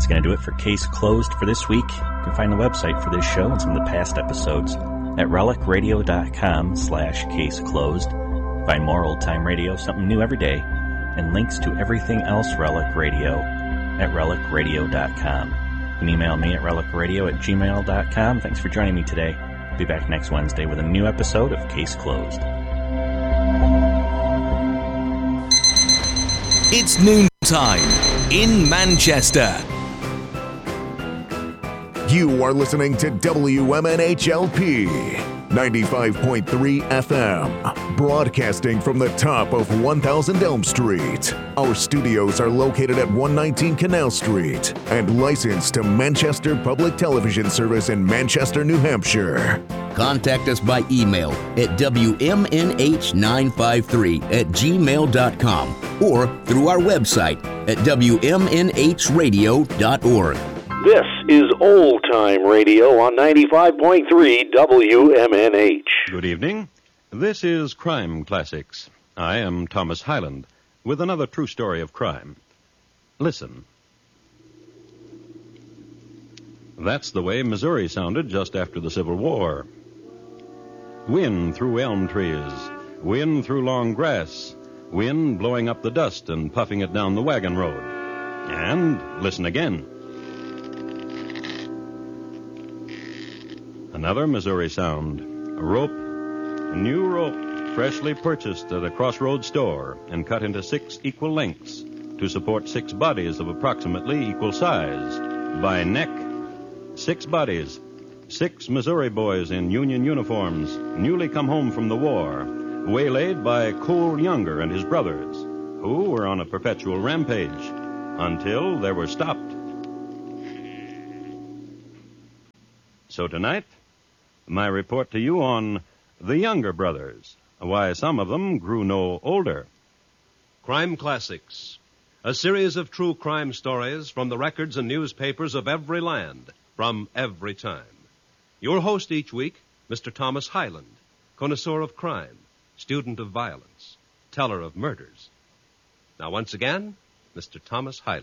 That's going to do it for Case Closed for this week. You can find the website for this show and some of the past episodes at relicradio.com/case closed. Find more old time radio, something new every day, and links to everything else Relic Radio at relicradio.com. You can email me at relicradio@gmail.com. Thanks for joining me today. I'll be back next Wednesday with a new episode of Case Closed. It's noontime in Manchester. You are listening to WMNHLP 95.3 FM, broadcasting from the top of 1000 Elm Street. Our studios are located at 119 Canal Street and licensed to Manchester Public Television Service in Manchester, New Hampshire. Contact us by email at WMNH953@gmail.com or through our website at WMNHradio.org. This is Old Time Radio on 95.3 WMNH. Good evening. This is Crime Classics. I am Thomas Hyland with another true story of crime. Listen. That's the way Missouri sounded just after the Civil War. Wind through elm trees, wind through long grass, wind blowing up the dust and puffing it down the wagon road. And listen again. Another Missouri sound. A rope, a new rope, freshly purchased at a crossroads store and cut into 6 equal lengths to support 6 bodies of approximately equal size. By neck, 6 bodies, 6 Missouri boys in Union uniforms, newly come home from the war, waylaid by Cole Younger and his brothers, who were on a perpetual rampage until they were stopped. So tonight, my report to you on the Younger brothers, why some of them grew no older. Crime Classics, a series of true crime stories from the records and newspapers of every land, from every time. Your host each week, Mr. Thomas Hyland, connoisseur of crime, student of violence, teller of murders. Now once again, Mr. Thomas Hyland.